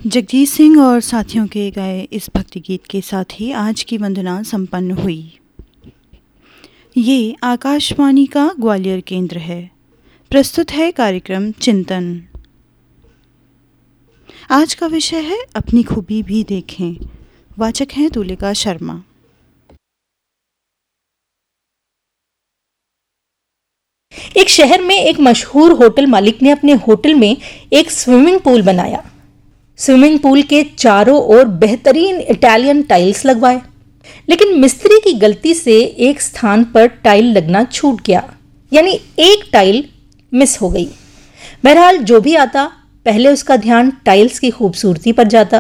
जगजीत सिंह और साथियों के गाए इस भक्ति गीत के साथ ही आज की वंदना संपन्न हुई। ये आकाशवाणी का ग्वालियर केंद्र है। प्रस्तुत है कार्यक्रम चिंतन। आज का विषय है अपनी खूबी भी देखें। वाचक हैं तुलिका शर्मा। एक शहर में एक मशहूर होटल मालिक ने अपने होटल में एक स्विमिंग पूल बनाया। स्विमिंग पूल के चारों ओर बेहतरीन इटालियन टाइल्स लगवाए, लेकिन मिस्त्री की गलती से एक स्थान पर टाइल लगना छूट गया, यानी एक टाइल मिस हो गई। बहरहाल जो भी आता पहले उसका ध्यान टाइल्स की खूबसूरती पर जाता,